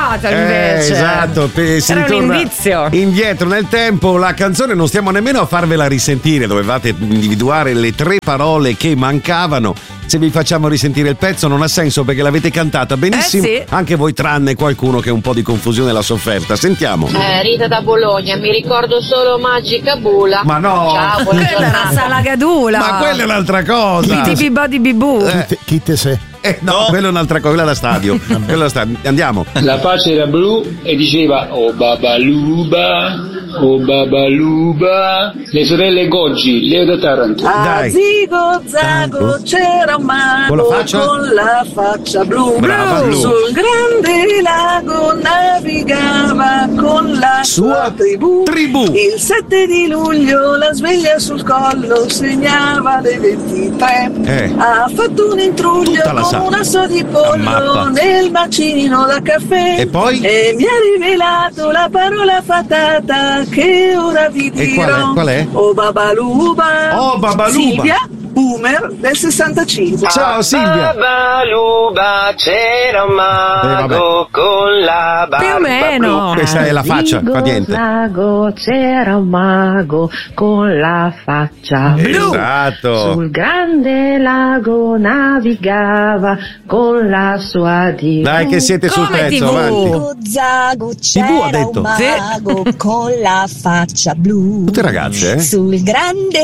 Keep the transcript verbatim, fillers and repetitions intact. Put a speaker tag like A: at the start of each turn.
A: sbagliato invece.
B: Eh, esatto, pe- si
A: Era un
B: ritorna
A: indizio.
B: indietro nel tempo. La canzone non stiamo nemmeno a farvela risentire, dovevate individuare le tre parole che mancavano. Se vi facciamo risentire il pezzo non ha senso perché l'avete cantata benissimo,
A: Eh sì.
B: anche voi tranne qualcuno che un po' di confusione l'ha sofferta. Sentiamo.
C: Eh, Rita da Bologna, mi ricordo solo Magica Bula.
B: Ma no.
C: Ciao, buona
A: Quella era
C: giornata.
A: Salagadula.
B: Ma quella è un'altra cosa.
A: Biti bibodi bibù.
B: Eh.
D: Chi te sei?
B: Eh, no, quella è un'altra cosa, quella da stadio. Quella da stadio. Andiamo.
E: La faccia era blu e diceva oh babaluba, oh babaluba. Le sorelle Goggi, Leo da Taranto.
B: Dai.
F: A Zigo Zago c'era un
B: Con la
F: mago
B: faccia?
F: con la faccia blu.
B: Brava, blu.
F: Sul grande lago navigava con la
B: Sua
F: sua tribù.
B: tribù.
F: Il sette di luglio la sveglia sul collo segnava le ventitré.
B: Eh.
F: Ha fatto un intruglio
B: Tutta la sa.
F: con un asso di
B: La mappa.
F: pollo nel bacino da caffè.
B: E poi?
F: E mi ha rivelato la parola fatata che ora vi
B: E
F: dirò.
B: qual è? Qual è?
F: Oh babaluba.
B: Oh, babaluba.
F: Silvia, boomer del sessantacinque.
B: Ciao Silvia.
G: Babaluba c'era un mago con la barba
A: Più o meno.
G: blu.
B: Questa è la faccia, fa niente.
H: Lago c'era un mago con la faccia blu.
B: Esatto.
H: Sul grande lago navigava con la sua tivù.
B: Dai che siete sul
A: Come
B: pezzo,
A: tivù?
B: avanti.
I: Zago
B: Tivù ha
I: c'era
B: detto.
I: un mago con la faccia blu.
B: Tutte ragazze, eh?
I: Sul grande